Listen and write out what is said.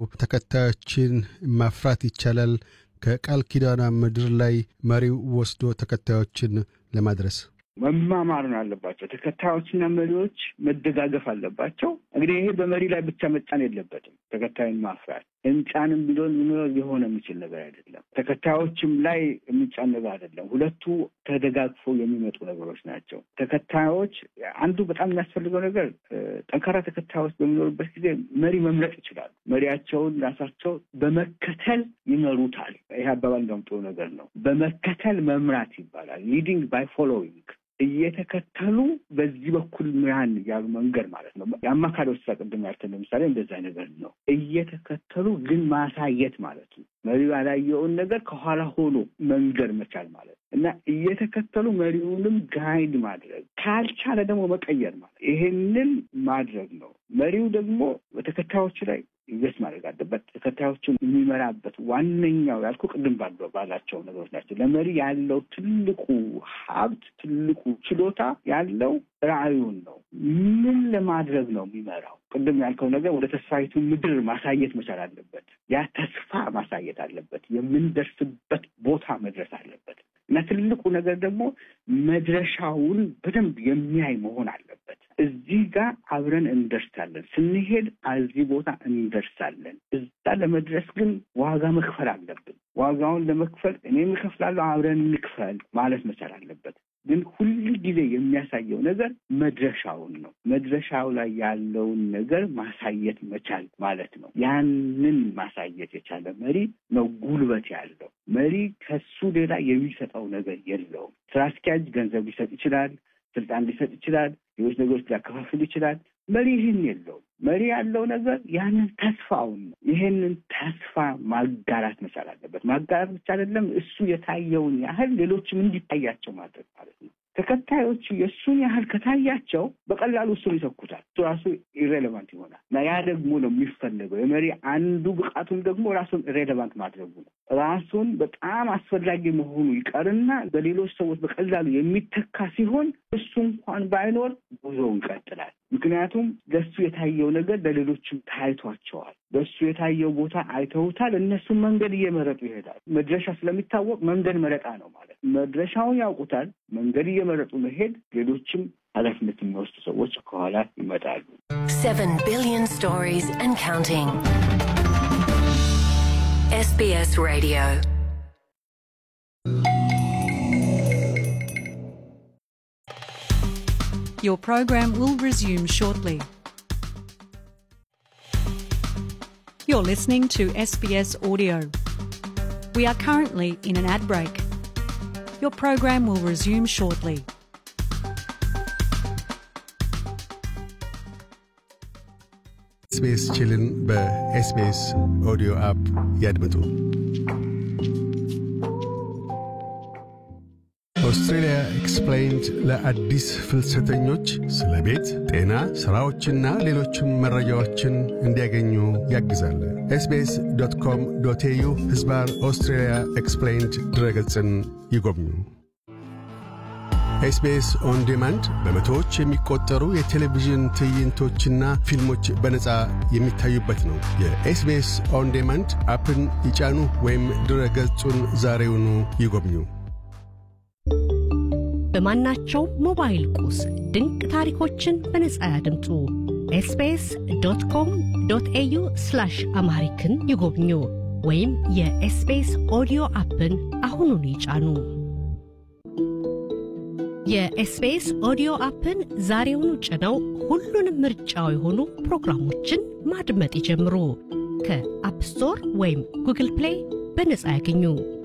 ተከታዮችን ማፍራት ይቻላል ከቃል ኪዳኗ ምድር ላይ መሪው ወስዶ ተከታዮችን ለማድረስ? መማማር ነው ያለባቸው። ተከታዮችና መሪዎች መደጋገፍ አለባቸው። እንግዲህ ይሄ በመሪ ላይ ብቻ መጫን የለበትም። ተከታይን ማፍራት እንጫንም ቢሆን የሆነ የሚችል ነገር አይደለም። ተከታዮችም ላይ የሚጫን ነገር አይደለም። ሁለቱ ተደጋግፈው የሚመጡ ነገሮች ናቸው። ተከታዮች አንዱ በጣም የሚያስፈልገው ነገር ጠንካራ ተከታዮች በሚኖሩበት ጊዜ መሪ መምረጥ ይችላሉ። መሪያቸውን ራሳቸው በመከተል ይመሩታል። ይሄ አባባል እንደውም ጥሩ ነገር ነው። በመከተል መምራት ይባላል። ሊዲንግ ባይ ፎሎዊንግ እየተከተሉ በዚህ በኩል ያን ያሉ መንገድ ማለት ነው። የአማካሪዎች ተቀድም ያልተን ለምሳሌ እንደዛ ነገር ነው። እየተከተሉ ግን ማሳየት ማለት ነው። መሪው ያላየውን ነገር ከኋላ ሆኖ መንገድ መቻል ማለት እና እየተከተሉ መሪውንም ጋይድ ማድረግ ካልቻለ ደግሞ መቀየር ማለት ይሄንን ማድረግ ነው። መሪው ደግሞ በተከታዮች ላይ ኢንቨስት ማድረግ አለበት። ተከታዮችን የሚመራበት ዋነኛው ያልኩ ቅድም ባላቸው ነገሮች ናቸው። ለመሪ ያለው ትልቁ ሀብት ትልቁ ችሎታ ያለው ራዕዩን ነው። ምን ለማድረግ ነው የሚመራው? ቅድም ያልከው ነገር ወደ ተስፋይቱ ምድር ማሳየት መቻል አለበት። ያ ተስፋ ማሳየት አለበት። የምንደርስበት ቦታ መድረስ አለበት እና ትልቁ ነገር ደግሞ መድረሻውን በደንብ የሚያይ መሆን አለበት። እዚህ ጋር አብረን እንደርሳለን፣ ስንሄድ እዚህ ቦታ እንደርሳለን። እዛ ለመድረስ ግን ዋጋ መክፈል አለብን። ዋጋውን ለመክፈል እኔም እከፍላለሁ፣ አብረን እንክፈል ማለት መቻል አለበት። ግን ሁሉ ጊዜ የሚያሳየው ነገር መድረሻውን ነው። መድረሻው ላይ ያለውን ነገር ማሳየት መቻል ማለት ነው። ያንን ማሳየት የቻለ መሪ ነው ጉልበት ያለው መሪ። ከሱ ሌላ የሚሰጠው ነገር የለውም። ስራ አስኪያጅ ገንዘብ ሊሰጥ ይችላል፣ ስልጣን ሊሰጥ ይችላል፣ ሌሎች ነገሮች ሊያከፋፍል ይችላል። መሪ ይህን የለውም። መሪ ያለው ነገር ያንን ተስፋውን ነው። ይሄንን ተስፋ ማጋራት መቻል አለበት። ማጋራት ብቻ አይደለም፣ እሱ የታየውን ያህል ሌሎችም እንዲታያቸው ማድረግ ማለት ነው። ተከታዮቹ የእሱን ያህል ከታያቸው በቀላሉ እሱን ይተኩታል። እሱ ራሱ ኢሬሌቫንት ይሆናል እና ያ ደግሞ ነው የሚፈለገው። የመሪ አንዱ ብቃቱም ደግሞ ራሱን ኢሬሌቫንት ማድረጉ ነው። ራሱን በጣም አስፈላጊ መሆኑ ይቀርና በሌሎች ሰዎች በቀላሉ የሚተካ ሲሆን እሱ እንኳን ባይኖር ጉዞው ይቀጥላል። ምክንያቱም ለሱ የታየው ነገር ለሌሎችም ታይቷቸዋል። በሱ የታየው ቦታ አይተውታል። እነሱም መንገድ እየመረጡ ይሄዳል። መድረሻ ስለሚታወቅ መንገድ መረጣ ነው ማለት። መድረሻውን ያውቁታል። መንገድ እየመረጡ መሄድ፣ ሌሎችም ኃላፊነት የሚወስዱ ሰዎች ከኋላ ይመጣሉ። 7 billion stories and counting. SBS Radio. Your program will resume shortly. You're listening to SBS Audio. We are currently in an ad break. Your program will resume shortly. SBS ችልን በኤስቢኤስ ኦዲዮ አፕ ያድምጡ። አውስትራሊያ ኤክስፕሌይንድ ለአዲስ ፍልሰተኞች ስለ ቤት፣ ጤና፣ ስራዎችና ሌሎችም መረጃዎችን እንዲያገኙ ያግዛል። sbs.com.au/Australia Explained ድረገጽን ይጎብኙ። SBS ኦን ዲማንድ በመቶዎች የሚቆጠሩ የቴሌቪዥን ትዕይንቶችና ፊልሞች በነጻ የሚታዩበት ነው። የኤስቢኤስ ኦን ዲማንድ አፕን ይጫኑ ወይም ድረገጹን ዛሬውኑ ይጎብኙ። በማናቸው ሞባይል ቁስ ድንቅ ታሪኮችን በነጻ ያድምጡ። sbs.com.au/amharican ይጎብኙ ወይም የኤስቢኤስ ኦዲዮ አፕን አሁኑን ይጫኑ። የኤስቢኤስ ኦዲዮ አፕን ዛሬውኑ ጭነው ሁሉንም ምርጫው የሆኑ ፕሮግራሞችን ማድመጥ ይጀምሩ። ከአፕ ስቶር ወይም ጉግል ፕሌይ በነጻ ያገኙ።